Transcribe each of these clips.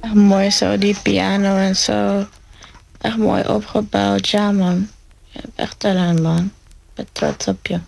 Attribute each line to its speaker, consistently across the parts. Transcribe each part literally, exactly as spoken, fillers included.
Speaker 1: Echt mooi zo, die piano en zo. Echt mooi opgebouwd, ja man. Je hebt echt talent man. Ik ben trots op je.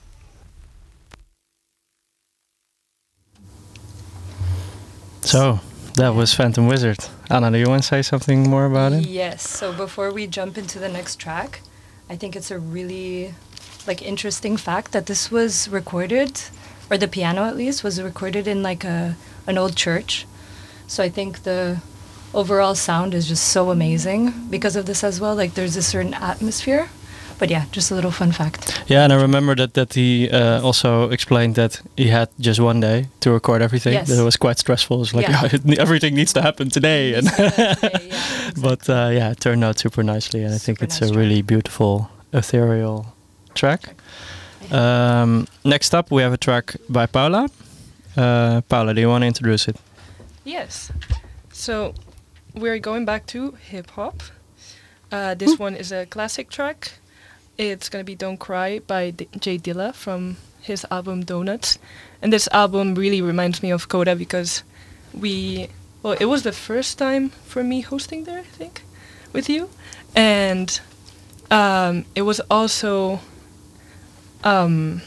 Speaker 2: So, that was Phantom Wizard. Anna, do you want to say something more about it?
Speaker 3: Yes. So before we jump into the next track, I think it's a really like interesting fact that this was recorded, or the piano at least was recorded in like a an old church. So I think the overall sound is just so amazing because of this as well. Like there's a certain atmosphere. But yeah, just a little fun fact.
Speaker 2: Yeah, and I remember that that he uh, also explained that he had just one day to record everything.
Speaker 3: Yes.
Speaker 2: That it was quite stressful. It's like,
Speaker 3: Yeah.
Speaker 2: yeah, everything needs to happen today. And
Speaker 3: Today, yeah, exactly.
Speaker 2: But uh, yeah, it turned out super nicely, and I think
Speaker 3: Super
Speaker 2: it's
Speaker 3: nice
Speaker 2: a really beautiful ethereal track.
Speaker 3: track.
Speaker 2: Um, next up, we have a track by Paula. Uh, Paula, do you want to introduce it?
Speaker 4: Yes. So we're going back to hip hop. Uh, this one is a classic track. It's gonna be "Don't Cry" by D- Jay Dilla from his album Donuts, and this album really reminds me of Coda because we, well, it was the first time for me hosting there, I think, with you, and um, it was also um,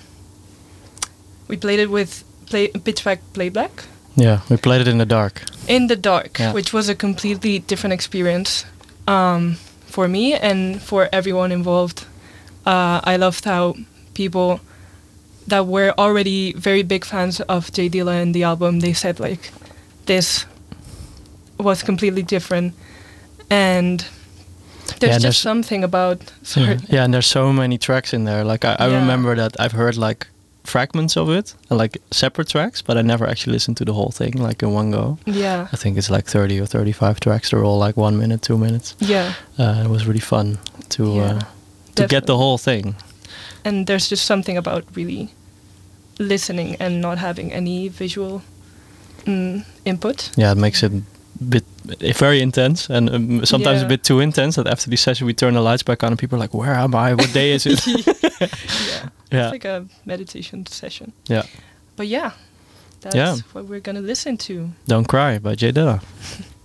Speaker 4: we played it with play pitch black playback.
Speaker 2: Yeah, we played it in the dark.
Speaker 4: In the dark,
Speaker 2: Yeah.
Speaker 4: which was a completely different experience um, for me and for everyone involved. Uh, I loved how people that were already very big fans of Jay Dilla and the album, they said like this was completely different, and there's
Speaker 2: Yeah,
Speaker 4: just
Speaker 2: there's-
Speaker 4: something about sorry.
Speaker 2: Yeah. Yeah, and there's so many tracks in there. Like I, I
Speaker 4: Yeah.
Speaker 2: remember that I've heard like fragments of it, like separate tracks, but I never actually listened to the whole thing like in one go.
Speaker 4: yeah,
Speaker 2: I think it's like thirty or thirty-five tracks. They're all like one minute, two minutes.
Speaker 4: yeah,
Speaker 2: Uh, it was really fun to
Speaker 4: Yeah,
Speaker 2: uh, to get the
Speaker 4: definitely.
Speaker 2: whole thing.
Speaker 4: and there's just something about really listening and not having any visual mm, input.
Speaker 2: Yeah, it makes it bit eh, very intense, and um, sometimes a
Speaker 4: Yeah.
Speaker 2: bit too intense. That after the session we turn the lights back on, and people are like, "Where am I? What day is it?"
Speaker 4: yeah.
Speaker 2: Yeah.
Speaker 4: It's like a meditation session.
Speaker 2: Yeah.
Speaker 4: But yeah, that's
Speaker 2: Yeah.
Speaker 4: what we're gonna listen to.
Speaker 2: Don't Cry by Jay Dilla.